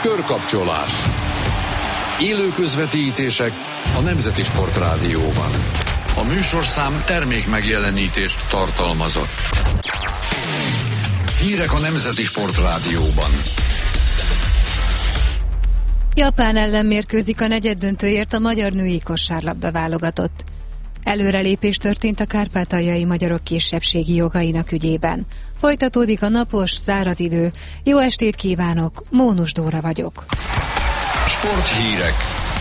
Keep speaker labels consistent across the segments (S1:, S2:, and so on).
S1: Körkapcsolás. Élő közvetítések a Nemzeti Sport Rádióban. A műsorszám termék megjelenítést tartalmazott. Hírek a Nemzeti Sport Rádióban.
S2: Japán ellen mérkőzik a negyeddöntőért a magyar női kosárlabda válogatott. Előrelépés történt a kárpátaljai magyarok kisebbségi jogainak ügyében. Folytatódik a napos, száraz idő. Jó estét kívánok, Mónus Dóra vagyok.
S1: Sporthírek.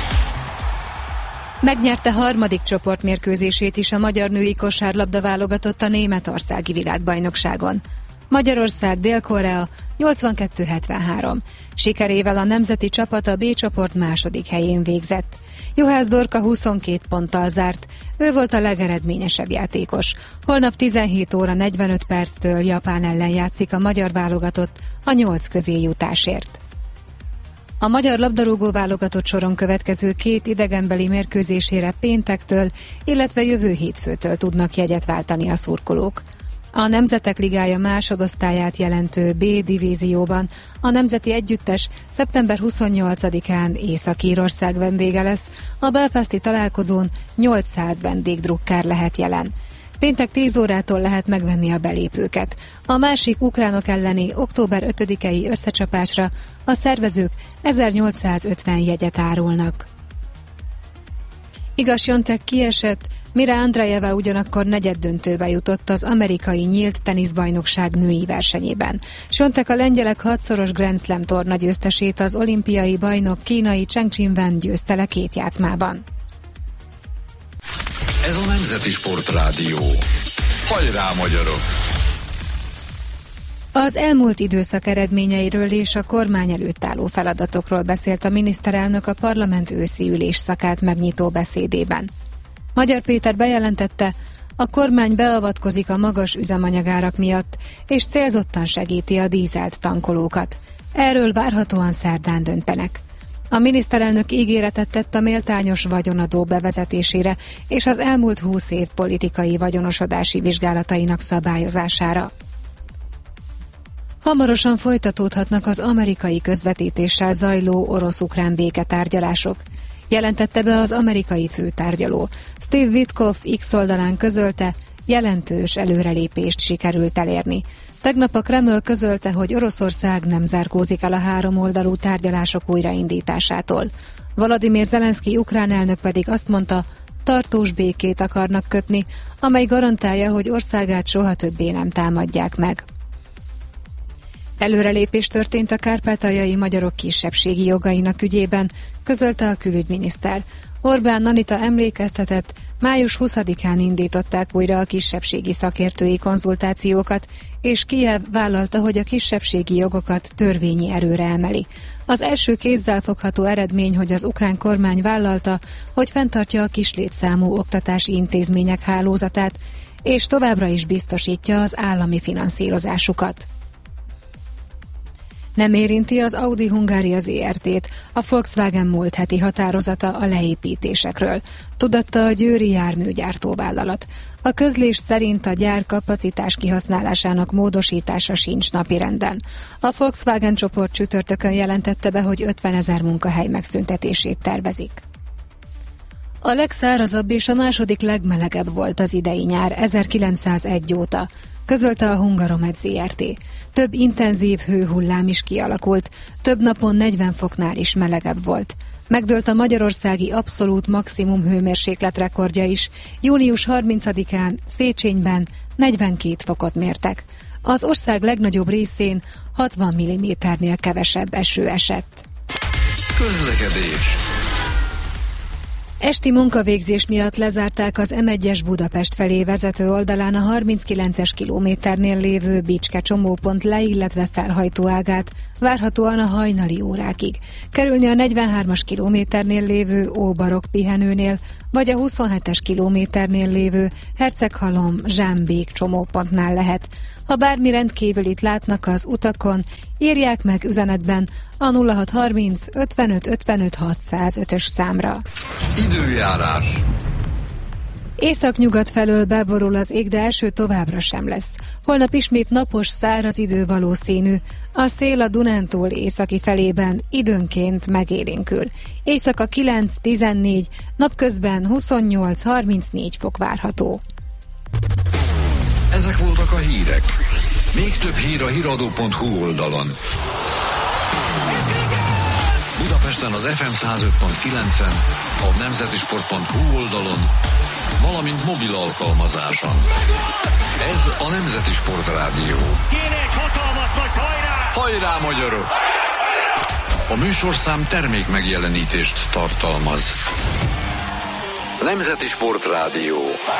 S2: Megnyerte harmadik csoportmérkőzését is a magyar női kosárlabda válogatott a németországi világbajnokságon. Magyarország, Dél-Korea 82-73. Sikerével a nemzeti csapat a B csoport második helyén végzett. Juhász Dorka 22 ponttal zárt, ő volt a legeredményesebb játékos. Holnap 17 óra 45 perctől Japán ellen játszik a magyar válogatott a 8 közé jutásért. A magyar labdarúgó válogatott soron következő 2 idegenbeli mérkőzésére péntektől, illetve jövő hétfőtől tudnak jegyet váltani a szurkolók. A Nemzetek Ligája másodosztályát jelentő B divízióban a nemzeti együttes szeptember 28-án Észak-Írország vendége lesz, a belfasti találkozón 800 vendégdrukker lehet jelen. Péntek 10 órától lehet megvenni a belépőket. A másik ukránok elleni október 5-i összecsapásra a szervezők 1850 jegyet árulnak. Iga Świątek kiesett, Mira Andreeva ugyanakkor negyeddöntőbe jutott az amerikai nyílt teniszbajnokság női versenyében. Świątek a lengyelek 6-szoros Grand Slam torna győztesét, az olimpiai bajnok kínai Cheng Qinwen győzte le 2 játszmában.
S1: Ez a Nemzeti Sport Rádió. Hajrá, magyarok!
S2: Az elmúlt időszak eredményeiről és a kormány előtt álló feladatokról beszélt a miniszterelnök a parlament őszi ülésszakát megnyitó beszédében. Magyar Péter bejelentette, a kormány beavatkozik a magas üzemanyagárak miatt, és célzottan segíti a dízelt tankolókat. Erről várhatóan szerdán döntenek. A miniszterelnök ígéretet tett a méltányos vagyonadó bevezetésére és az elmúlt 20 év politikai vagyonosodási vizsgálatainak szabályozására. Hamarosan folytatódhatnak az amerikai közvetítéssel zajló orosz-ukrán béketárgyalások, jelentette be az amerikai főtárgyaló. Steve Witkoff X oldalán közölte, jelentős előrelépést sikerült elérni. Tegnap a Kreml közölte, hogy Oroszország nem zárkózik el a háromoldalú tárgyalások újraindításától. Volodymyr Zelenszky ukrán elnök pedig azt mondta, tartós békét akarnak kötni, amely garantálja, hogy országát soha többé nem támadják meg. Előrelépés történt a kárpátaljai magyarok kisebbségi jogainak ügyében, közölte a külügyminiszter. Orbán Anita emlékeztetett, május 20-án indították újra a kisebbségi szakértői konzultációkat, és Kijev vállalta, hogy a kisebbségi jogokat törvényi erőre emeli. Az első kézzelfogható eredmény, hogy az ukrán kormány vállalta, hogy fenntartja a kislétszámú oktatási intézmények hálózatát, és továbbra is biztosítja az állami finanszírozásukat. Nem érinti az Audi Hungária Zrt-t a Volkswagen múlt heti határozata a leépítésekről, tudatta a győri járműgyártóvállalat. A közlés szerint a gyár kapacitás kihasználásának módosítása sincs napirenden. A Volkswagen csoport csütörtökön jelentette be, hogy 50 000 munkahely megszüntetését tervezik. A legszárazabb és a második legmelegebb volt az idei nyár 1901 óta, közölte a Hungaromed Zrt. Több intenzív hőhullám is kialakult, több napon 40 foknál is melegebb volt. Megdőlt a magyarországi abszolút maximum hőmérséklet rekordja is. Június 30-án Széchenyben 42 fokot mértek. Az ország legnagyobb részén 60 mm-nél kevesebb eső esett.
S1: Közlekedés.
S2: Esti munkavégzés miatt lezárták az M1-es Budapest felé vezető oldalán a 39-es kilométernél lévő Bicske csomópont le, illetve felhajtóágát, várhatóan a hajnali órákig. Kerülni a 43-as kilométernél lévő Óbarok pihenőnél, vagy a 27-es kilométernél lévő Herceghalom-Zsámbék csomópontnál lehet. Ha bármi rendkívülit látnak az utakon, írják meg üzenetben a 0630 55 55 605-ös számra.
S1: Időjárás.
S2: Északnyugat felől beborul az ég, de eső továbbra sem lesz. Holnap ismét napos, száraz idő valószínű. A szél a Dunántúl északi felében időnként megélénkül. Éjszaka 9-14, napközben 28-34 fok várható.
S1: Ezek voltak a hírek. Még több hír a hiradó.hu oldalon. Budapesten az FM 105.9-en, a nemzetisport.hu oldalon, valamint mobil alkalmazáson. Ez a Nemzeti Sport Rádió.
S3: Kéne egy hatalmas nagy hajrá!
S1: Hajrá, magyarok! A műsorszám termék megjelenítést tartalmaz. Nemzeti Sport Rádió.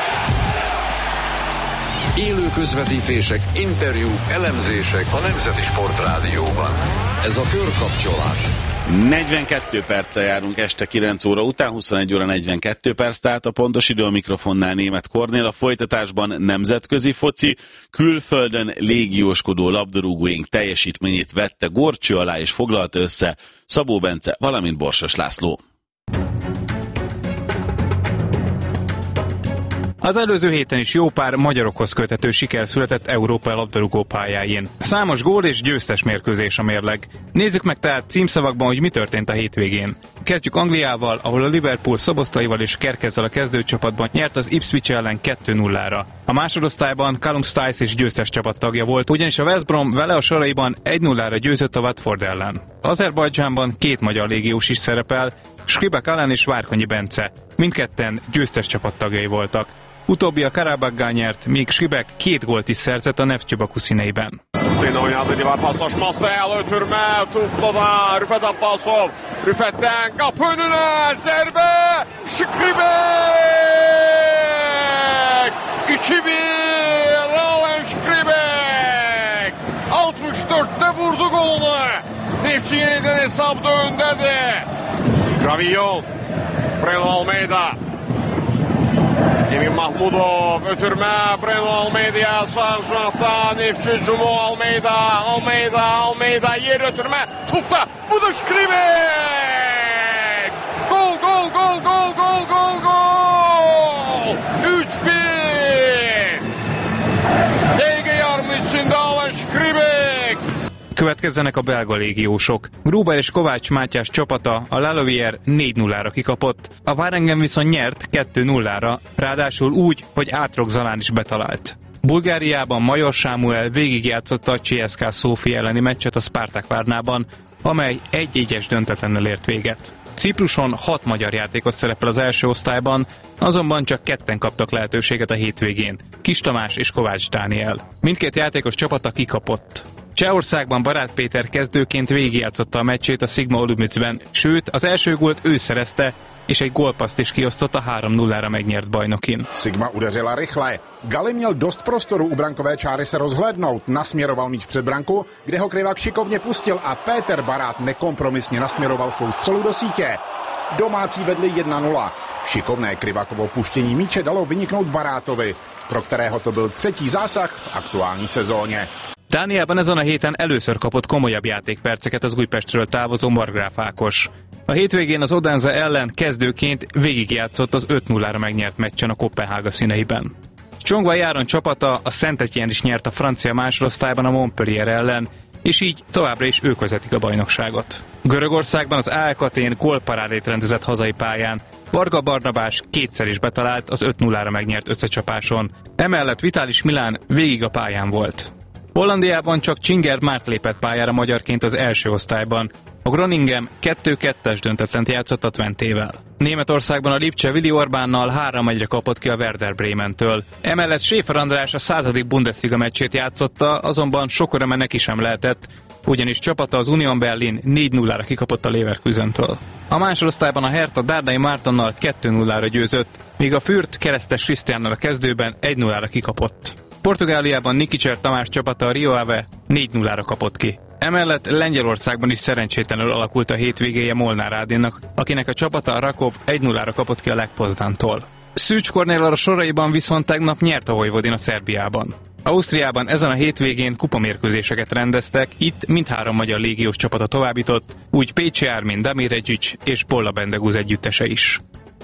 S1: Élő közvetítések, interjúk, elemzések a Nemzeti Sport Rádióban. Ez a körkapcsolás.
S4: 42 perccel járunk este 9 óra után, 21 óra 42 perc, tehát a pontos idő. A mikrofonnál Németh Kornél. A folytatásban nemzetközi foci. Külföldön légióskodó labdarúgóink teljesítményét vette górcső alá és foglalta össze Szabó Bence, valamint Borsos László.
S5: Az előző héten is jó pár magyarokhoz köthető siker született Európa labdarúgó pályáin. Számos gól és győztes mérkőzés a mérleg. Nézzük meg tehát címszavakban, hogy mi történt a hétvégén. Kezdjük Angliával, ahol a Liverpool Szoboszlaival és Kerkezzel a kezdőcsapatban nyert az Ipswich ellen 2-0-ra. A másodosztályban Callum Stice is győztes csapattagja volt, ugyanis a West Brom vele a soraiban 1-0-ra győzött a Watford ellen. Azerbajdzsánban két magyar légiós is szerepel, Skribek Alan és Várkonyi Bence. Mindketten győztes csapattagjai voltak. Utóbbi a Karabaggal nyert, míg Skribek 2 gólt is szerzett a Neftchi Baku színeiben.
S6: Tényleg oynadı divar paslaşması, elötürme, Tupto'da Rüfet Abbasov, Rüfet'ten kapı önüne, zerbe, Skribek! 2-1, Roland Skribek! 64'te vurdu golunu. Neftchi yeniden hesapta öndedir. Gravillon, Breno Almeida. Emin Mahmudov, ötürme, Breno Almeida, sağ jantda, Neftchi Cumo, Almeida, yer ötürme, topta, bu da Skribek! Gol! 3-1! DG yarımı içinde alan Skribek!
S5: Következzenek a belga légiósok. Gruber és Kovács Mátyás csapata, a Lalovier 4-0-ra kikapott, a Waregem viszont nyert 2-0-ra, ráadásul úgy, hogy Átrok Zalán is betalált. Bulgáriában Major Sámuel végigjátszotta a CSKA Szófia elleni meccset a Spartak-Várnában, amely 1-1-es döntetlennel ért véget. Cipruson 6 magyar játékos szerepel az első osztályban, azonban csak 2 kaptak lehetőséget a hétvégén, Kis Tamás és Kovács Dániel. Mindkét játékos csapata kikapott. Csehországban Barát Péter kezdőként végigjátszotta a meccsét a Sigma Olomoucben, sőt, az első gólt ő szerezte, és egy gólpaszt is kiosztott a 3-0-ra megnyert bajnokin.
S7: Sigma udeřila rychle. Gali měl dost prostoru u brankové čáry se rozhlédnout, nasměroval míč před branku, kde ho Krivák šikovně pustil a Péter Barát nekompromisně nasměroval svou střelu do sítě. Domácí vedli 1-0. Šikovné Krivákovo puštění míče dalo vyniknout Barátovi, pro kterého to byl 3. zásah v aktuální sezóně.
S5: Dániában ezen a héten először kapott komolyabb játékperceket az Újpestről távozó Margráf Ákos. A hétvégén az Odense ellen kezdőként végigjátszott az 5-0-ra megnyert meccsen a Koppenhága színeiben. Csongva Járon csapata, a Saint-Étienne is nyert a francia másodosztályban a Montpellier ellen, és így továbbra is ők vezetik a bajnokságot. Görögországban az AEK Atén gólparádét rendezett hazai pályán. Varga Barnabás 2-szer is betalált az 5-0-ra megnyert összecsapáson. Emellett Vitális Milán végig a pályán volt. Hollandiában csak Csinger Márk lépett pályára magyarként az első osztályban. A Groningen 2-2-es döntetlent játszott a Twentével. Németországban a Lipcse Willi Orbánnal 3-1-re kapott ki a Werder Brementől. Emellett Schäfer András a 100. Bundesliga meccsét játszotta, azonban sok öröme neki sem lehetett, ugyanis csapata az Union Berlin 4-0-ra kikapott a Leverkusentől. A másodosztályban a Hertha Dárdai Mártonnal 2-0-ra győzött, míg a Fürth Keresztes Krisztiánnal a kezdőben 1-0-ra kikapott. Portugáliában Nikicser Tamás csapata a Rio Ave 4-0-ra kapott ki. Emellett Lengyelországban is szerencsétlenül alakult a hétvégéje Molnár Ádénnak, akinek a csapata a Rakov 1-0-ra kapott ki a Lech Poznantól. Szűcs Kornél a soraiban viszont tegnap nyert a Vojvodina Szerbiában. Ausztriában ezen a hétvégén kupamérkőzéseket rendeztek, itt mindhárom magyar légiós csapata továbbított, úgy Pécsi Ármin, Damir Edzsics és Polla Bendegúz együttese is.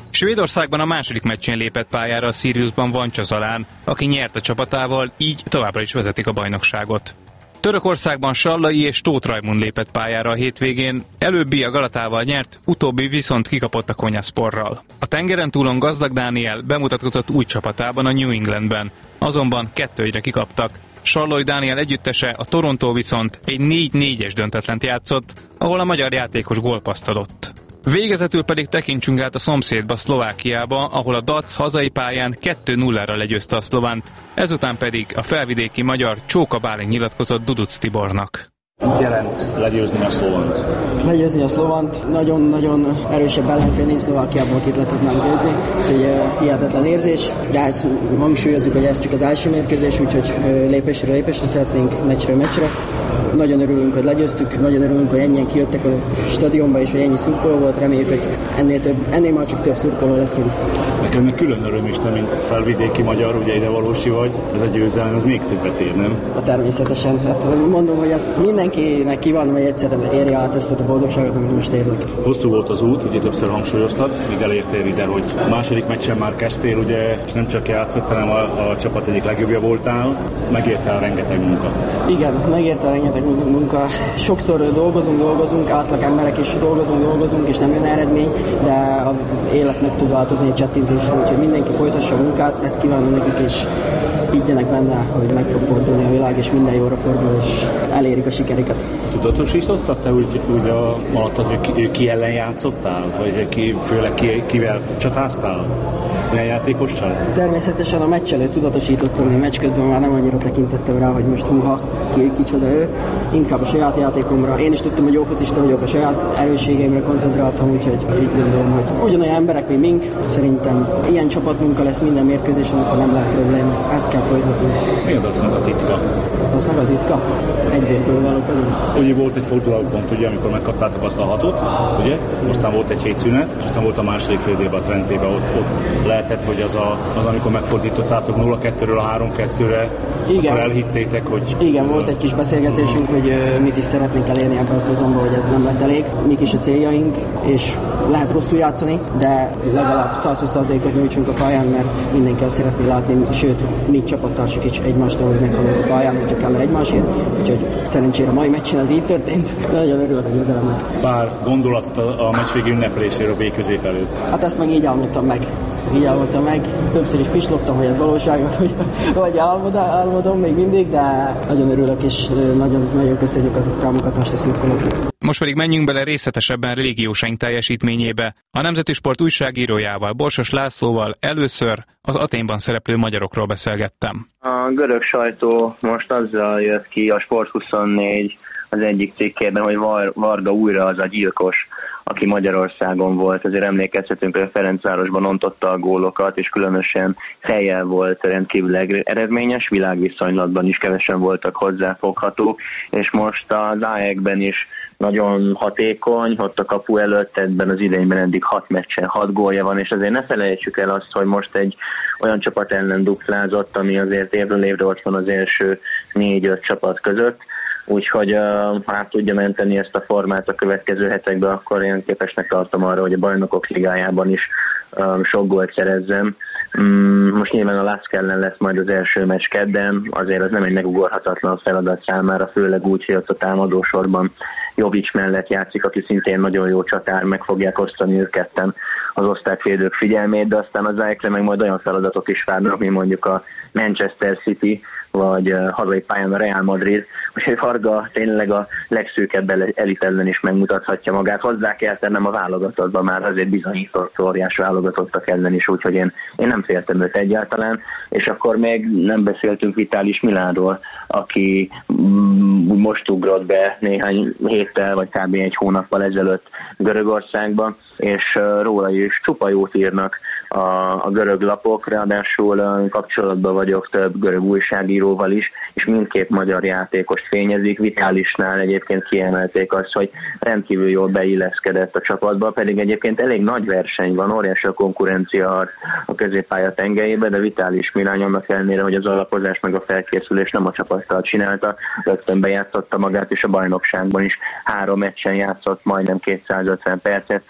S5: Svédországban a második meccsén lépett pályára a Siriusban Vancsa Zalán, aki nyert a csapatával, így továbbra is vezetik a bajnokságot. Törökországban Sallai és Tóth Rajmund lépett pályára a hétvégén, előbbi a Galatával nyert, utóbbi viszont kikapott a Konyasporral. A tengeren túlon Gazdag Dániel bemutatkozott új csapatában, a New Englandben, azonban 2-1-re kikaptak. Sallai Dániel együttese, a Toronto viszont egy 4-4-es döntetlent játszott, ahol a magyar játékos gólpasszt adott. Végezetül pedig tekintsünk át a szomszédba, Szlovákiába, ahol a Dac hazai pályán 2-0-ra legyőzte a szlovánt, ezután pedig a felvidéki magyar Csóka Bálint nyilatkozott Duduc Tibornak.
S8: Mit jelent legyőzni a szlovant?
S9: Legyőzni a szlovant, nagyon-nagyon erősebb ellenfél nincs Szlovákiában, akit le tudnánk győzni, úgyhogy hihetetlen érzés, de ezt hangsúlyozzuk, hogy ez csak az első mérkőzés, úgyhogy lépésről lépésre szeretnénk, meccsről meccsre. Nagyon örülünk, hogy legyőztük, nagyon örülünk, hogy ennyien kijöttek a stadionba, és hogy ennyi szurkoló volt, reméljük, hogy ennél már csak több szurkoló lesz kint.
S8: Neked meg külön öröm is, te mint felvidéki magyar, ugye ide valósi vagy, ez a győzelem, az még többet ér, nem?
S9: Természetesen, hát mondom, hogy ezt mindenkinek kívánom, hogy egyszerűen érje át ezt a boldogságot, amit most érlek.
S8: Hosszú volt az út, ugye többször hangsúlyoztad, míg elértél ide, hogy a második meccsen már kezdtél, ugye, és nem csak játszott, hanem a csapat egyik legjobbja voltál, megérte a rengeteg munka.
S9: Igen, megérte a rengeteg munka. Sokszor dolgozunk, átlag emberek is dolgozunk, és nem jön eredmény, de az élet meg tud változni egy csettintésre, úgyhogy mindenki folytassa a munkát, ezt kívánom nekik, és higgyenek benne, hogy meg fog fordulni a világ, és minden jóra fordul, és elérik a sikeriket.
S8: Tudatosítottad te úgy alattad, hogy ki ellen játszottál? Vagy főleg kivel csatáztál? Milyen játékossal?
S9: Természetesen a meccs előtt tudatosítottam, hogy a meccs közben már nem annyira tekintettem rá, hogy most kicsoda ő, inkább a saját játékomra. Én is tudtam, hogy jó focista vagyok, a saját erősségeimre koncentráltam, úgyhogy így gondolom, hogy ugyanolyan emberek, mint mink. Szerintem ilyen csapatmunka lesz minden mérkőzésen, akkor nem lehet probléma. Ezt kell folytatni.
S8: Mi az a szaga titka?
S9: A szaga titka? Egyvérből valókodunk.
S8: Ugye volt egy fordulópont, ugye, amikor megkaptátok azt a 6-ot, ugye? Aztán volt egy hétszünet, és aztán volt a második fél évben a Trentében, ott lehetett, hogy az amikor megfordítottátok 0-2-ről a 3-2-re, akkor elhittétek, hogy...
S9: Igen, volt egy kis beszélgetésünk, hogy mit is szeretnénk elérni ebben a szezonban, hogy ez nem lesz elég, mik is a céljaink, és lehet rosszul játszani, de legalább 120%-ot nyújtsunk a pályán, mert mindenki azt szeretné látni, sőt, mi csapattársak is egymástól, hogy meghalunk a pályán, hogyha kell egymásért, úgyhogy szerencsére a mai meccsen az így történt. Nagyon örülök a győzelemnek.
S8: Pár gondolatot a meccs végi ünnepléséről B-közép előtt.
S9: Hát ezt meg így álmodtam meg. Többször is pislogtam, hogy ez valóság, vagy álmodom még mindig, de nagyon örülök, és nagyon köszönjük a támogatást a szurkolóknak.
S5: Most pedig menjünk bele részletesebben légiósaink teljesítményébe. A Nemzeti Sport újságírójával, Borsos Lászlóval először az Athénban szereplő magyarokról beszélgettem.
S10: A görög sajtó most azzal jött ki, a Sport24 az egyik cikkében, hogy Varga újra az a gyilkos, aki Magyarországon volt. Azért emlékezhetünk, hogy a Ferencvárosban ontotta a gólokat, és különösen fejjel volt rendkívül eredményes, világviszonylatban is kevesen voltak hozzáfoghatók, és most az AEK-ben is nagyon hatékony, ott a kapu előtt, ebben az idényben eddig 6 meccsen 6 gólja van, és azért ne felejtsük el azt, hogy most egy olyan csapat ellen duplázott, ami azért évről évre ott van az első 4-5 csapat között, úgyhogy ha át tudja menteni ezt a formát a következő hetekben, akkor én képesnek tartom arra, hogy a Bajnokok Ligájában is sok gólt szerezzem. Most nyilván a Lask ellen lesz majd az első meccs kedden, azért az nem egy megugorhatatlan feladat számára, főleg úgy, hogy ott a támadósorban Jovic mellett játszik, aki szintén nagyon jó csatár, meg fogják osztani ők ketten az osztályvédők figyelmét, de aztán az AEK-re meg majd olyan feladatok is várnak, mint mondjuk a Manchester City, vagy hazai pályán a Real Madrid, úgyhogy Varga tényleg a legszűkebb elit ellen is megmutathatja magát. Hozzá kell tennem a válogatottban, már azért bizonyított óriás válogatottak ellen is, úgyhogy én nem féltem őt egyáltalán, és akkor még nem beszéltünk Vitális Milánról, aki most ugrott be néhány héttel, vagy kb. Egy hónappal ezelőtt Görögországba, és róla is csupa jót írnak a görög lapok, ráadásul kapcsolatban vagyok több görög újságíróval is, és mindkét magyar játékost fényezik. Vitálisnál egyébként kiemelték azt, hogy rendkívül jól beilleszkedett a csapatba, pedig egyébként elég nagy verseny van, óriási a konkurencia a középpálya tengelyébe, de Vitális Milány annak ellenére, hogy az alapozás meg a felkészülés nem a csapattal csinálta, rögtön bejátszotta magát, és a bajnokságban is 3 meccsen játszott majdnem 250 percet.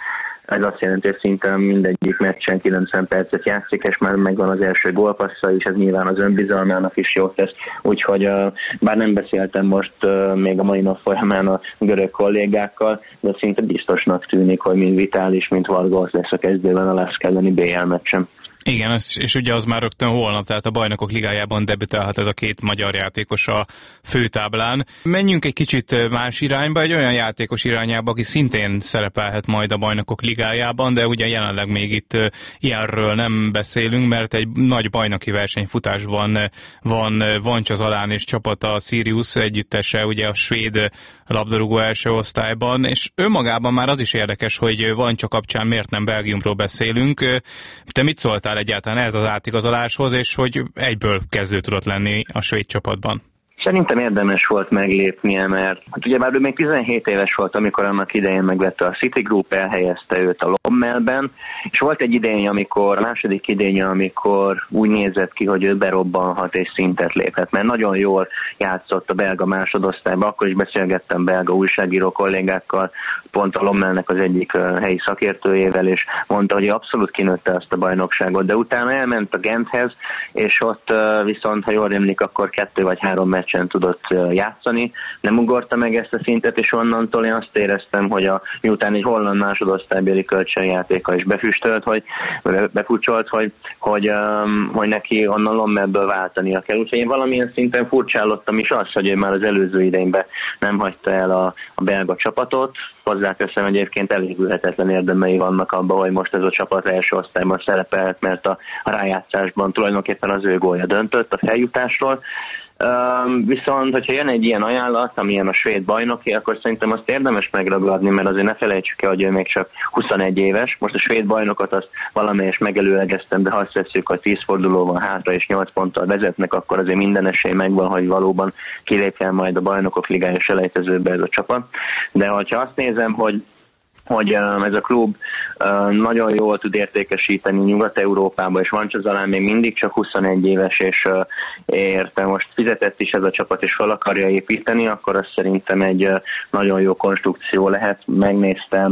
S10: Ez azt jelenti, hogy szinte mindegyik meccsen 90 percet játszik, és már megvan az első gólpassza is, ez nyilván az önbizalmának is jót tesz. Úgyhogy bár nem beszéltem most még a mai nap folyamán a görög kollégákkal, de szinte biztosnak tűnik, hogy mind Vitális, mint Varga az lesz a kezdőben a Lask elleni BL meccsen.
S5: Igen, és ugye az már rögtön holnap, tehát a Bajnokok Ligájában debütálhat ez a két magyar játékos a főtáblán. Menjünk egy kicsit más irányba, egy olyan játékos irányába, aki szintén szerepelhet majd a Bajnokok Ligájában, de ugye jelenleg még itt ilyenről nem beszélünk, mert egy nagy bajnoki versenyfutásban van Vancsa Zalán és csapata, a Sirius együttese, ugye a svéd labdarúgó első osztályban, és önmagában már az is érdekes, hogy Vancsa kapcsán miért nem Belgiumról beszélünk. Te mit szóltál egyáltalán ez az átigazoláshoz, és hogy egyből kezdő tudott lenni a svéd csapatban?
S10: Szerintem érdemes volt meglépnie, mert ugyebár ő még 17 éves volt, amikor annak idején megvette a City Group, elhelyezte őt a Lommelben, és volt egy a második idénye, amikor úgy nézett ki, hogy ő berobbanhat és szintet léphet, mert nagyon jól játszott a belga másodosztályban, akkor is beszélgettem belga újságíró kollégákkal, pont a Lommelnek az egyik helyi szakértőjével, és mondta, hogy abszolút kinőtte azt a bajnokságot, de utána elment a Genthez, és ott viszont, ha jól emlik, akkor 2 vagy 3 meccsen tudott játszani, nem ugorta meg ezt a szintet, és onnantól én azt éreztem, hogy miután egy holland másodosztálybéli kölcsönjátéka is befutcsolt, hogy neki onnan Lommelből váltania kell. Úgyhogy én valamilyen szinten furcsálottam is azt, hogy ő már az előző idényben nem hagyta el a belga csapatot. Hozzáteszem, egyébként elégülhetetlen érdemei vannak abban, hogy most ez a csapat első osztályban szerepelhet, mert a rájátszásban tulajdonképpen az ő gólja döntött a feljutásról. Viszont, hogyha jön egy ilyen ajánlat, amilyen a svéd bajnoki, akkor szerintem azt érdemes megragadni, mert azért ne felejtsük el, hogy ő még csak 21 éves. Most a svéd bajnokot azt valamelyest megelőlegeztem, de ha azt veszük, hogy 10 forduló van hátra és 8 ponttal vezetnek, akkor azért minden esély megvan, hogy valóban kilépjen majd a Bajnokok Ligája selejtezőbe ez a csapat. De ha azt nézem, hogy ez a klub nagyon jól tud értékesíteni Nyugat-Európába, és Vancsa Zalán még mindig csak 21 éves, és érte most fizetett is ez a csapat, és fel akarja építeni, akkor az szerintem egy nagyon jó konstrukció lehet. Megnéztem,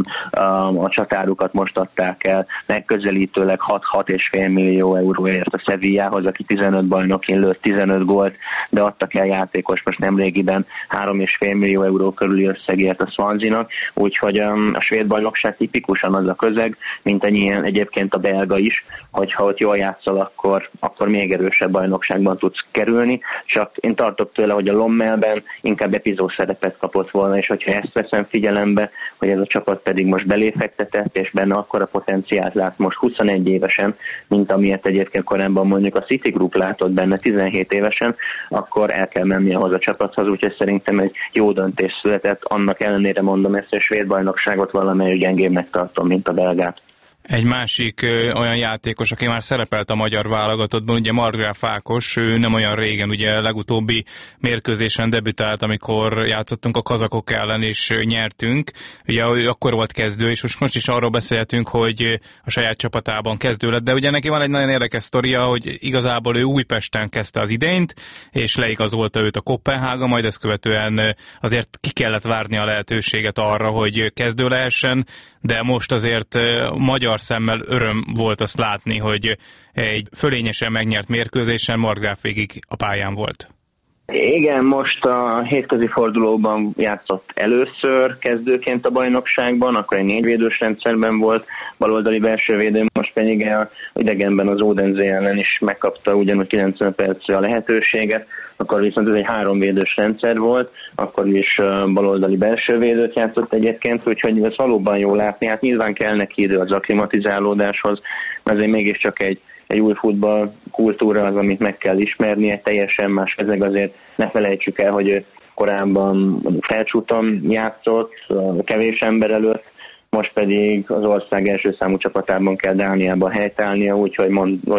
S10: a csatárukat most adták el, megközelítőleg 6,5 millió euróért a Sevillához, aki 15 bajnokin lőtt 15 gólt, de adtak el játékos most nemrégiben 3,5 millió euró körüli összegért a Swansea-nak, úgyhogy a svéd bajnokság tipikusan az a közeg, mint egyébként a belga is, hogyha ott jól játszol, akkor még erősebb bajnokságban tudsz kerülni, csak én tartok tőle, hogy a Lommelben inkább epizód szerepet kapott volna, és hogyha ezt veszem figyelembe, hogy ez a csapat pedig most beléfektetett, és benne akkora potenciált lát most 21 évesen, mint amilyet egyébként korábban mondjuk a City Group látott benne 17 évesen, akkor el kell menni ahhoz a csapathoz, úgyhogy szerintem egy jó döntés született, annak ellenére mondom ezt, hogy a svéd bajnokságot valamelyik gyengébbnek tartom, mint a belgát.
S5: Egy másik olyan játékos, aki már szerepelt a magyar válogatottban, ugye Margráf Ákos, ő nem olyan régen, ugye legutóbbi mérkőzésen debütált, amikor játszottunk a kazakok ellen, és nyertünk. Ugye ő akkor volt kezdő, és most is arról beszéltünk, hogy a saját csapatában kezdő lett, de ugye neki van egy nagyon érdekes sztoria, hogy igazából ő Újpesten kezdte az idényt, és leigazolta őt a Koppenhága, majd ezt követően azért ki kellett várni a lehetőséget arra, hogy kezdő lehessen, de most azért magyar szemmel öröm volt azt látni, hogy egy fölényesen megnyert mérkőzésen Margráf végig a pályán volt.
S10: Igen, most a hétközi fordulóban játszott először kezdőként a bajnokságban, akkor egy 4 védős rendszerben volt, baloldali belső védő, most pedig a idegenben az Odense ellen is megkapta ugyanúgy 90 percre a lehetőséget, akkor viszont ez egy 3 védős rendszer volt, akkor is baloldali belső védőt játszott egyébként, úgyhogy ez valóban jó látni. Hát nyilván kell neki idő az akklimatizálódáshoz, mert azért mégiscsak egy új futball kultúra az, amit meg kell ismerni, egy teljesen más közeg, azért ne felejtsük el, hogy korábban Felcsúton játszott, kevés ember előtt, most pedig az ország első számú csapatában kell Dániában helytállnia, úgyhogy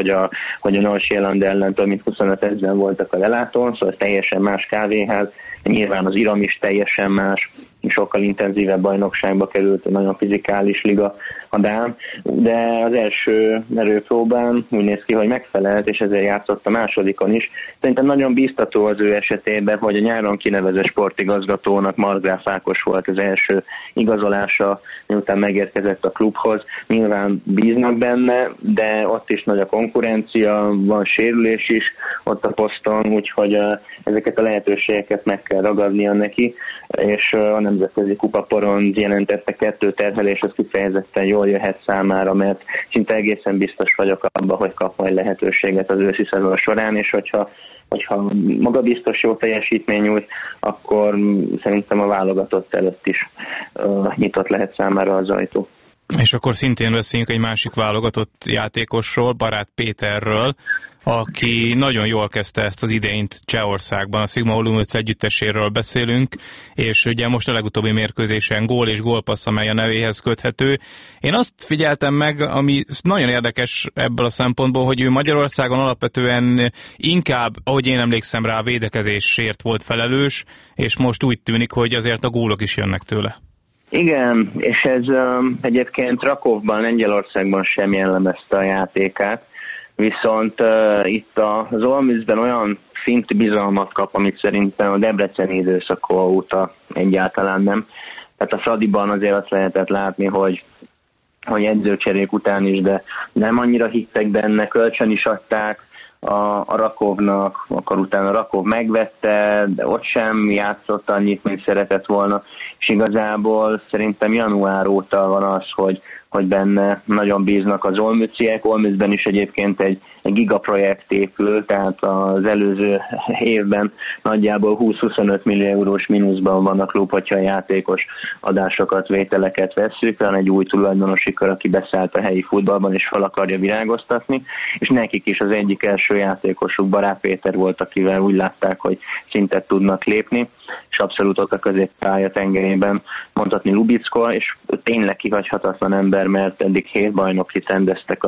S10: hogy a Nordsjælland ellen több mint 25 000 voltak a lelátón, szóval teljesen más kávéház, nyilván az iram is teljesen más, sokkal intenzívebb bajnokságba került, egy nagyon fizikális liga a dán, de az első erőpróbán úgy néz ki, hogy megfelelt, és ezért játszott a másodikon is. Szerintem nagyon bíztató az ő esetében, hogy a nyáron kinevezett sportigazgatónak, Markgraf Ákos volt az első igazolása, miután megérkezett a klubhoz. Nyilván bíznak benne, de ott is nagy a konkurencia, van sérülés is ott a poszton, úgyhogy ezeket a lehetőségeket meg kell ragadnia neki, és a nemzetközi kupaporon jelentette 2 terhelés, az kifejezetten jól jöhet számára, mert szinte egészen biztos vagyok abban, hogy kap majd lehetőséget az őszi szezon során, és hogyha magabiztos jó teljesítmény nyújt, akkor szerintem a válogatott előtt is nyitott lehet számára az ajtó.
S5: És akkor szintén beszéljünk egy másik válogatott játékosról, Barát Péterről, aki nagyon jól kezdte ezt az idényt Csehországban, a Sigma Olomouc együtteséről beszélünk, és ugye most a legutóbbi mérkőzésen gól és gólpassz, amely a nevéhez köthető. Én azt figyeltem meg, ami nagyon érdekes ebből a szempontból, hogy ő Magyarországon alapvetően inkább, ahogy én emlékszem rá, a védekezésért volt felelős, és most úgy tűnik, hogy azért a gólok is jönnek tőle. Igen, és ez egyébként Rakovban, Lengyelországban sem jellemezte a játékát, viszont itt az Olomoucben olyan szintű bizalmat kap, amit szerintem a debreceni időszak óta egyáltalán nem. Tehát a Fradiban azért azt lehetett látni, hogy edzőcserék után is, de nem annyira hittek benne, kölcsön is adták a Rakovnak, akkor utána Rakov megvette, de ott sem játszott annyit, mint szeretett volna, és igazából szerintem január óta van az, hogy benne nagyon bíznak az olmüciek. Olmücben is egyébként egy gigaprojekt épül, tehát az előző évben nagyjából 20-25 millió eurós mínuszban van a klub, hogyha a játékos adásokat, vételeket vesszük, van egy új tulajdonosi kör, aki beszállt a helyi futballban és fel akarja virágoztatni, és nekik is az egyik első játékosuk Barát Péter volt, akivel úgy látták, hogy szintet tudnak lépni, és abszolút ott a középpálya tengerében mondhatni Lubicko, és tényleg kihagyhatatlan ember, mert eddig 7 bajnokit rendeztek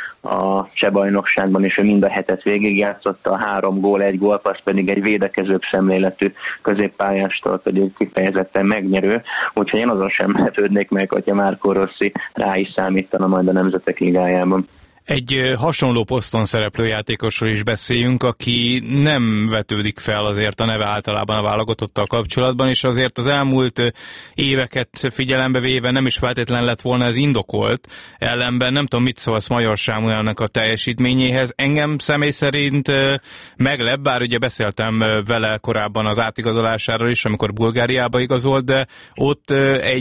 S5: a cseh bajnokságban, és ő mind a 7-et végigjátszotta, 3 gól, 1 gólpassz pedig egy védekezőbb szemléletű középpályástól pedig kifejezetten megnyerő, úgyhogy én azon sem lepődnék meg, hogyha Marco Rossi rá is számítana majd a Nemzetek Ligájában. Egy hasonló poszton szereplő játékosról is beszéljünk, aki nem vetődik fel azért a neve általában a válogatottal kapcsolatban, és azért az elmúlt éveket figyelembe véve nem is feltétlen lett volna ez indokolt. Ellenben nem tudom, mit szólsz Major Sámuelnek a teljesítményéhez. Engem személy szerint meglep, bár ugye beszéltem vele korábban az átigazolásáról is, amikor Bulgáriába igazolt, de ott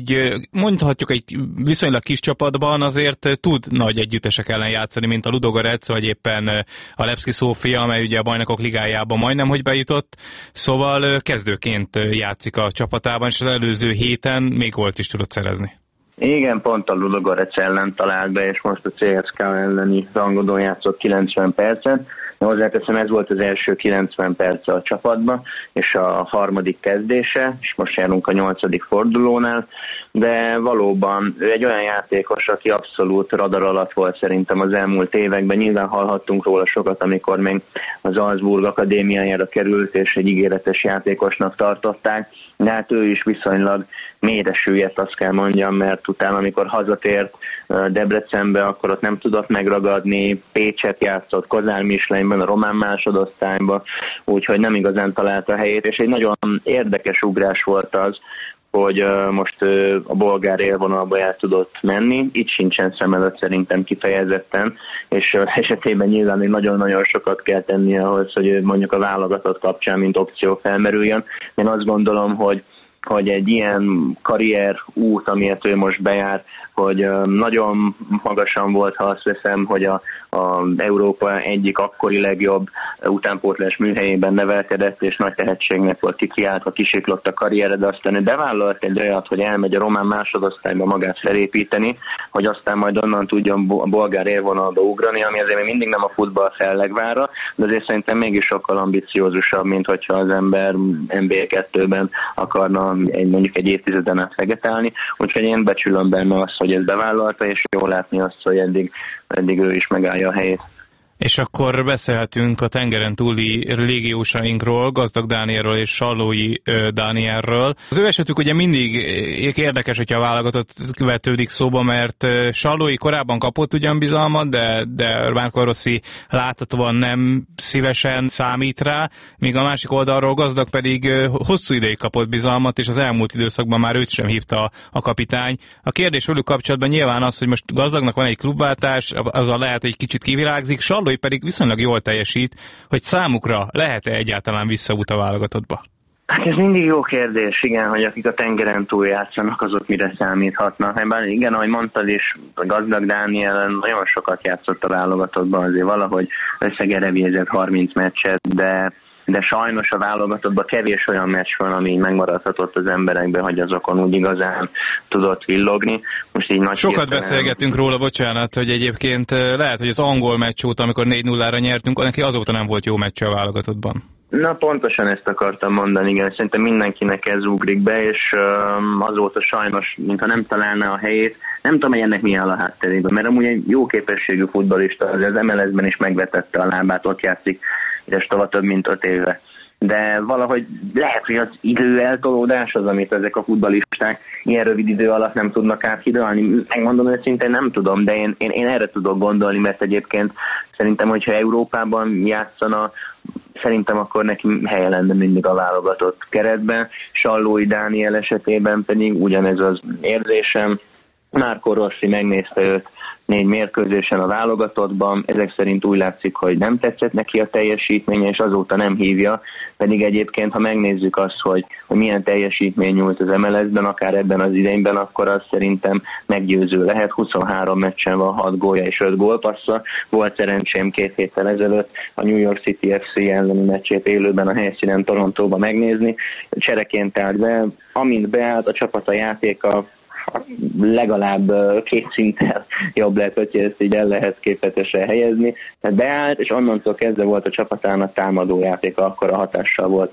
S5: mondhatjuk egy viszonylag kis csapatban azért tud nagy együttesek ellen játszani, mint a Ludogorets, vagy éppen a Levski Szófia, amely ugye a Bajnokok Ligájában majdnem, hogy bejutott. Szóval kezdőként játszik a csapatában, és az előző héten még gólt is tudott szerezni. Igen, pont a Ludogorets ellen talált be, és most a CSKA elleni rangodón játszott 90 percet. Hozzáteszem, ez volt az első 90 perce a csapatban, és a harmadik kezdése, és most járunk a 8. fordulónál, de valóban ő egy olyan játékos, aki abszolút radar alatt volt szerintem az elmúlt években. Nyilván hallhattunk róla sokat, amikor még az Salzburg akadémiájára került, és egy ígéretes játékosnak tartották, de hát ő is viszonylag mélyre süllyedt, azt kell mondjam, mert utána, amikor hazatért Debrecenbe, akkor ott nem tudott megragadni, Pécset játszott, Kozár Mislényben, a román másodosztályban, úgyhogy nem igazán találta a helyét, és egy nagyon érdekes ugrás volt az, hogy most a bolgár élvonalba el tudott menni. Itt sincsen szem előtt szerintem kifejezetten, és esetében nyilván még nagyon-nagyon sokat kell tenni ahhoz, hogy mondjuk a válogatott kapcsán mint opció felmerüljön. Én azt gondolom, hogy egy ilyen karrier út, amilyet ő most bejár, hogy nagyon magasan volt, ha azt veszem, hogy a Európa egyik akkori legjobb utánpótlás műhelyében nevelkedett, és nagy tehetségnek volt kikiáltva, kisiklott a karriere, de aztán ő bevállalt egy olyat, hogy elmegy a román másodosztályba magát felépíteni, hogy aztán majd onnan tudjon a bolgár élvonalba ugrani, ami azért még mindig nem a futball fellegvára, de azért szerintem mégis sokkal ambiciózusabb, mint hogyha az ember NBA2-ben akarna mondjuk egy évtizeden át vegetálni, úgyhogy én becsülöm benne azt, hogy ezt bevállalta, és jól látni azt, hogy eddig ő is megállja a helyét. És akkor beszélhetünk a tengeren túli légiósainkról, Gazdag Dánielről és Sallói Dánielről. Az ő esetük ugye mindig érdekes, hogyha a válogatott vetődik szóba, mert Sallói korábban kapott ugyan bizalmat, de Marco Rossi láthatóan nem szívesen számít rá, míg a másik oldalról Gazdag pedig hosszú ideig kapott bizalmat, és az elmúlt időszakban már őt sem hívta a kapitány. A kérdés velük kapcsolatban nyilván az, hogy most Gazdagnak van egy klubváltás, azzal lehet, hogy kicsit kivilágzik, Sallói pedig viszonylag jól teljesít, hogy számukra lehet-e egyáltalán visszaút a válogatottba?
S10: Hát ez mindig jó kérdés, igen, hogy akik a tengeren túl játszanak, azok mire számíthatnak. Igen, ahogy mondtad is, a Gazdag Dániel nagyon sokat játszott a válogatottban, azért valahogy összegerevézett 30 meccset, de sajnos a válogatottban kevés olyan meccs van, ami megmaradhatott az emberekben, hogy azokon úgy igazán tudott villogni. Most így
S5: sokat beszélgetünk róla, bocsánat, hogy egyébként lehet, hogy az angol meccs óta, amikor 4-0-ra nyertünk, neki azóta nem volt jó meccs a válogatottban.
S10: Na, pontosan ezt akartam mondani, igen. Szerintem mindenkinek ez ugrik be, és azóta sajnos, mintha nem találná a helyét. Nem tudom, hogy ennek milyen a hátterében, mert amúgy egy jó képességű futballista, az MLS-ben is megvetette a lábát, ott játszik idestova több mint 5 éve. De valahogy lehet, hogy az idő eltolódás az, amit ezek a futballisták ilyen rövid idő alatt nem tudnak áthidalni. Megmondom őszintén, nem tudom, de én erre tudok gondolni, mert egyébként szerintem, hogyha Európában játszana, szerintem akkor neki helye lenne mindig a válogatott keretben. Sallói Dániel esetében pedig ugyanez az érzésem. Marco Rossi megnézte őt 4 mérkőzésen a válogatottban, ezek szerint úgy látszik, hogy nem tetszett neki a teljesítménye, és azóta nem hívja, pedig egyébként, ha megnézzük azt, hogy milyen teljesítmény nyújt az MLS-ben, akár ebben az idényben, akkor az szerintem meggyőző lehet. 23 meccsen van 6 gólja és 5 gólpassza. Volt szerencsém 2 héttel ezelőtt a New York City FC elleni meccsét élőben a helyszínen Torontóba megnézni. Csereként állt be, amint beállt a csapat a játéka, legalább 2 szinten jobb lehet, hogyha ezt így el lehet képletesen helyezni. Tehát beállt, és onnantól kezdve volt a csapatának támadó játéka, akkora hatással volt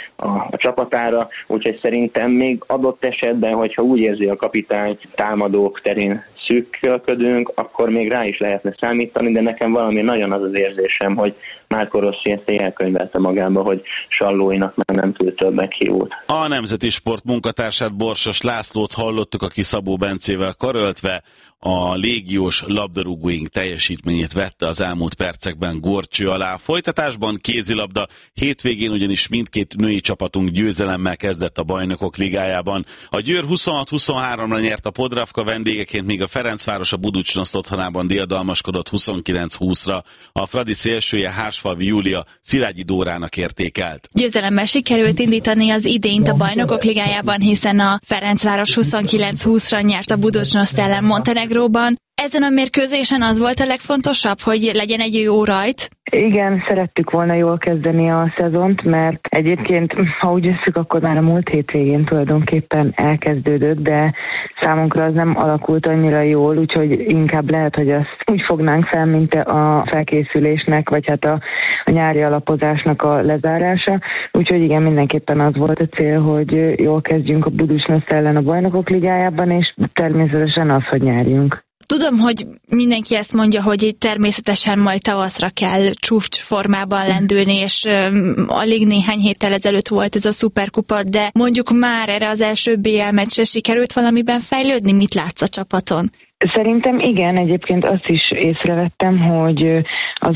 S10: a csapatára, úgyhogy szerintem még adott esetben, hogyha úgy érzi a kapitány, támadók terén szűkölködünk, akkor még rá is lehetne számítani, de nekem valami nagyon az az érzésem, hogy Marco Rossi ezt elkönyvelte magába, hogy Sallóinak már nem tud több meghívót.
S4: A Nemzeti Sport munkatársát, Borsos Lászlót hallottuk, aki Szabó Bencével karöltve a légiós labdarúgóink teljesítményét vette az elmúlt percekben górcső alá. Folytatásban kézilabda, hétvégén ugyanis mindkét női csapatunk győzelemmel kezdett a Bajnokok Ligájában. A Győr 26-23-ra nyert a Podravka vendégeként, míg a Ferencváros a Buducsnoszt otthonában diadalmaskodott 29-20-ra. A Fradi szélsője Hársfalvi Júlia Szilágyi Dórának értékelt.
S11: Győzelemmel sikerült indítani az idényt a Bajnokok Ligájában, hiszen a Ferencváros 29-20-ra nyert a Buducsnoszt ellen Montenegróban. Ezen a mérkőzésen az volt a legfontosabb, hogy legyen egy jó rajt?
S12: Igen, szerettük volna jól kezdeni a szezont, mert egyébként, ha úgy veszük, akkor már a múlt hétvégén tulajdonképpen elkezdődött, de számunkra az nem alakult annyira jól, úgyhogy inkább lehet, hogy azt úgy fognánk fel, mint a felkészülésnek, vagy hát a nyári alapozásnak a lezárása. Úgyhogy igen, mindenképpen az volt a cél, hogy jól kezdjünk a Buducsnoszt ellen a Bajnokok Ligájában, és természetesen az, hogy nyerjünk.
S11: Tudom, hogy mindenki ezt mondja, hogy itt természetesen majd tavaszra kell csúcs formában lendülni, és alig néhány héttel ezelőtt volt ez a szuperkupa, de mondjuk már erre az első BL meccsre sikerült valamiben fejlődni? Mit látsz a csapaton?
S12: Szerintem igen, egyébként azt is észrevettem, hogy az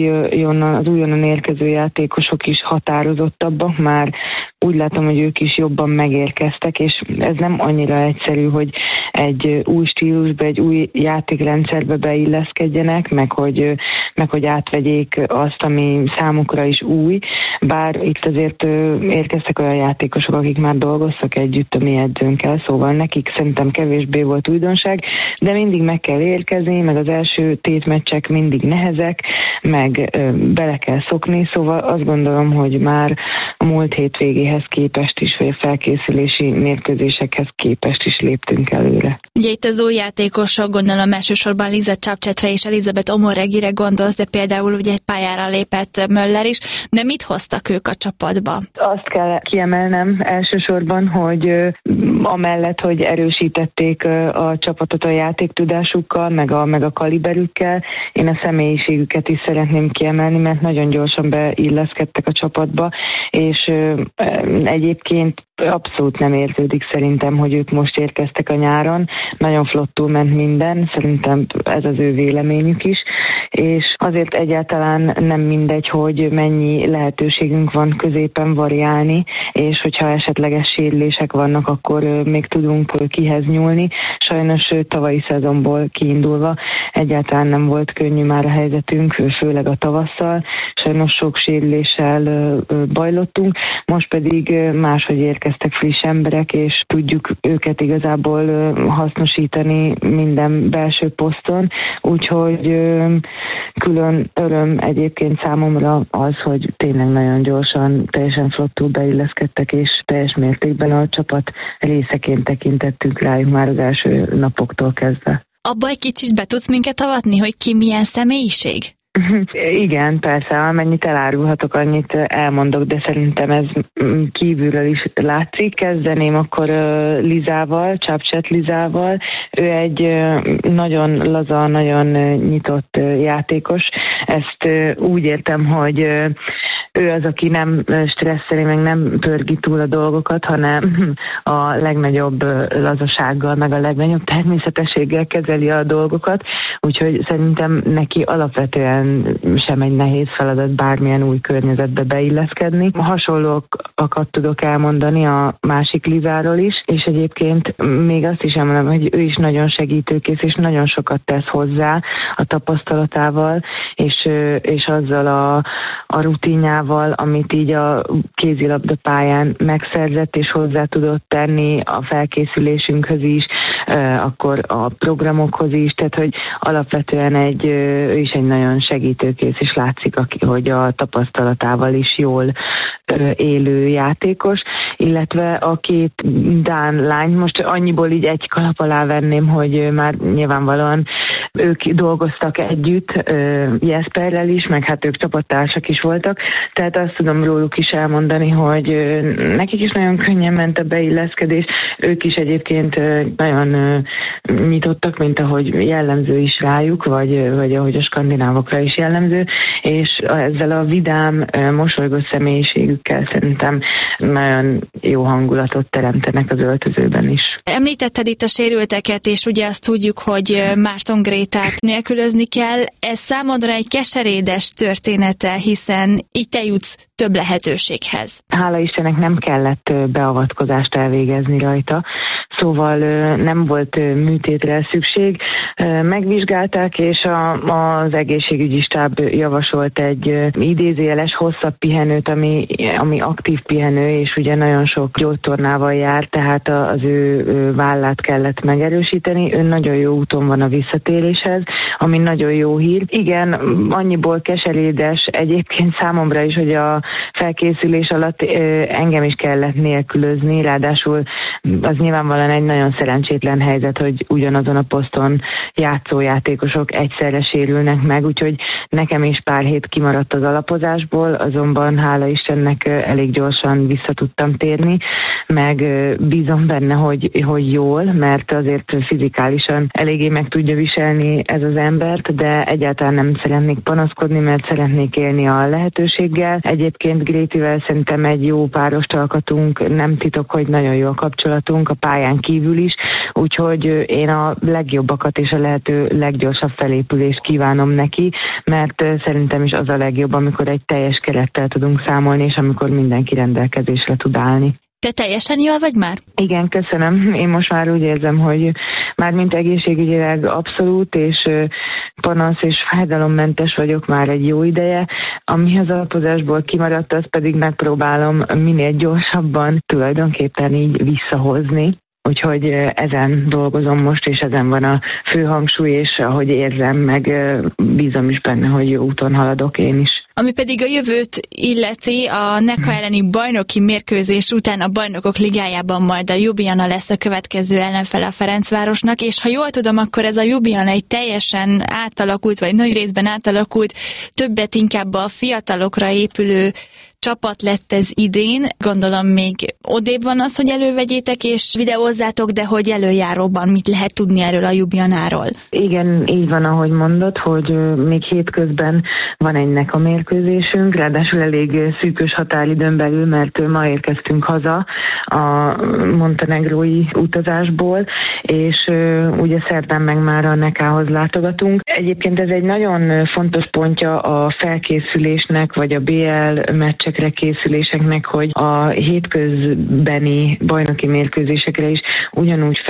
S12: újonnan érkező játékosok is határozottabbak, már úgy látom, hogy ők is jobban megérkeztek, és ez nem annyira egyszerű, hogy egy új stílusba, egy új játékrendszerbe beilleszkedjenek, meg hogy átvegyék azt, ami számukra is új, bár itt azért érkeztek olyan játékosok, akik már dolgoztak együtt a mi edzőnkkel, szóval nekik szerintem kevésbé volt újdonság, de mindig meg kell érkezni, meg az első tétmeccsek mindig nehezek, meg bele kell szokni, szóval azt gondolom, hogy már a múlt hétvégéhez képest is, vagy a felkészülési mérkőzésekhez képest is léptünk előre. jövőre.
S11: Ugye itt az új játékosok, gondolom elsősorban Liza Csapcsetre és Elizabeth Omoregire gondolsz, de például ugye egy pályára lépett Möller is, de mit hoztak ők a csapatba?
S12: Azt kell kiemelnem elsősorban, hogy amellett, hogy erősítették a csapatot a játéktudásukkal, meg a kaliberükkel, én a személyiségüket is szeretném kiemelni, mert nagyon gyorsan beilleszkedtek a csapatba, és egyébként abszolút nem érződik szerintem, hogy ők most érkeztek a nyáron. Nagyon flottul ment minden, szerintem ez az ő véleményük is, és azért egyáltalán nem mindegy, hogy mennyi lehetőségünk van középen variálni, és hogyha esetleges sérülések vannak, akkor még tudunk kihez nyúlni. Sajnos tavalyi szezonból kiindulva egyáltalán nem volt könnyű már a helyzetünk, főleg a tavasszal. Sajnos sok sérüléssel bajlottunk, most pedig máshogy érkeztek friss emberek, és tudjuk őket igazából hasznosítani minden belső poszton, úgyhogy külön öröm egyébként számomra az, hogy tényleg nagyon gyorsan, teljesen flottul beilleszkedtek, és teljes mértékben a csapat részeként tekintettünk rájuk már az első napoktól kezdve.
S11: Abba egy kicsit be tudsz minket avatni, hogy ki milyen személyiség?
S12: Igen, persze, amennyit elárulhatok, annyit elmondok, de szerintem ez kívülről is látszik. Kezdeném akkor Lizával, Csapcset Lizával. Ő egy nagyon laza, nagyon nyitott játékos. Ezt úgy értem, hogy ő az, aki nem stresszeli, meg nem pörgi túl a dolgokat, hanem a legnagyobb lazasággal, meg a legnagyobb természetességgel kezeli a dolgokat, úgyhogy szerintem neki alapvetően sem egy nehéz feladat bármilyen új környezetbe beilleszkedni. Hasonlóakat tudok elmondani a másik Lizáról is, és egyébként még azt is elmondom, hogy ő is nagyon segítőkész, és nagyon sokat tesz hozzá a tapasztalatával, és azzal a rutinjával, amit így a kézilabda pályán megszerzett, és hozzá tudott tenni a felkészülésünkhöz is, akkor a programokhoz is, tehát hogy alapvetően ő is egy nagyon segítőkész, és látszik, hogy a tapasztalatával is jól élő játékos, illetve a két dán lány, most annyiból így egy kalap alá venném, hogy már nyilvánvalóan ők dolgoztak együtt, Jesperrel is, meg hát ők csapattársak is voltak, tehát azt tudom róluk is elmondani, hogy nekik is nagyon könnyen ment a beilleszkedés, ők is egyébként nagyon nyitottak, mint ahogy jellemző is rájuk, vagy ahogy a skandinávokra is jellemző, és ezzel a vidám, mosolygós személyiségükkel szerintem nagyon jó hangulatot teremtenek az öltözőben is.
S11: Említetted itt a sérülteket, és ugye azt tudjuk, hogy Márton Grétát nélkülözni kell. Ez számodra egy keserédes története, hiszen így te jutsz több lehetőséghez.
S12: Hála Istennek nem kellett beavatkozást elvégezni rajta, szóval nem volt műtétre szükség. Megvizsgálták, és az egészségügyi stáb javasolt egy idézőjeles hosszabb pihenőt, ami aktív pihenő, és ugye nagyon sok gyógytornával jár, tehát az ő vállát kellett megerősíteni. Ő nagyon jó úton van a visszatéréshez, ami nagyon jó hír. Igen, annyiból keserédes egyébként számomra is, hogy a felkészülés alatt engem is kellett nélkülözni, ráadásul az nyilvánvalóan egy nagyon szerencsétlen helyzet, hogy ugyanazon a poszton játszó játékosok egyszerre sérülnek meg, úgyhogy nekem is pár hét kimaradt az alapozásból, azonban hála Istennek elég gyorsan vissza tudtam térni, meg bízom benne, hogy jól, mert azért fizikálisan eléggé meg tudja viselni ez az embert, de egyáltalán nem szeretnék panaszkodni, mert szeretnék élni a lehetőséggel. Egyébként Grétivel szerintem egy jó párost alkatunk, nem titok, hogy nagyon jó a kapcsolatunk a pályán kívül is, úgyhogy én a legjobbakat és a lehető leggyorsabb felépülést kívánom neki, mert szerintem is az a legjobb, amikor egy teljes kerettel tudunk számolni, és amikor mindenki rendelkezésre tud állni.
S11: Te teljesen jól vagy már?
S12: Igen, köszönöm. Én most már úgy érzem, hogy már mint egészségügyileg abszolút, és panasz és fájdalommentes vagyok már egy jó ideje. Ami az alapozásból kimaradt, az pedig megpróbálom minél gyorsabban tulajdonképpen így visszahozni. Úgyhogy ezen dolgozom most, és ezen van a fő hangsúly, és ahogy érzem, meg bízom is benne, hogy jó úton haladok én is.
S11: Ami pedig a jövőt illeti, a NECA elleni bajnoki mérkőzés után a Bajnokok Ligájában majd a Ljubljana lesz a következő ellenfele a Ferencvárosnak, és ha jól tudom, akkor ez a Ljubljana egy teljesen átalakult, vagy nagy részben átalakult, többet inkább a fiatalokra épülő csapat lett ez idén. Gondolom még odébb van az, hogy elővegyétek és videózzátok, de hogy előjáróban mit lehet tudni erről a Ljubljanáról?
S12: Igen, így van, ahogy mondod, hogy még hétközben van egy NECA mérkőzésünk, ráadásul elég szűkös határidőn belül, mert ma érkeztünk haza a montenegrói utazásból, és ugye szerdán meg már a NECA-hoz látogatunk. Egyébként ez egy nagyon fontos pontja a felkészülésnek, vagy a BL meccsekre készüléseknek, hogy a hétközbeni bajnoki mérkőzésekre is ugyanúgy